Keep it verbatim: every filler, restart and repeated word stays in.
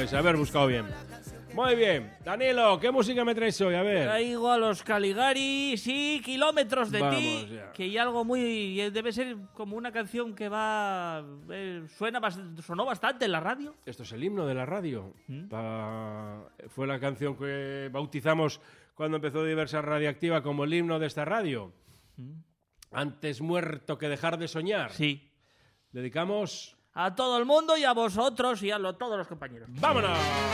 es, haber buscado bien. Muy bien. Danilo, ¿qué música me traes hoy? A ver. Traigo a los Caligari, sí, Kilómetros de Vamos, ti, ya. que hay algo muy... Debe ser como una canción que va... eh, suena bast- sonó bastante en la radio. Esto es el himno de la radio. ¿Mm? Pa- Fue la canción que bautizamos cuando empezó Diversa Radioactiva como el himno de esta radio. ¿Mm? Antes muerto que dejar de soñar. Sí. Dedicamos... A todo el mundo y a vosotros y a lo- todos los compañeros. ¡Vámonos!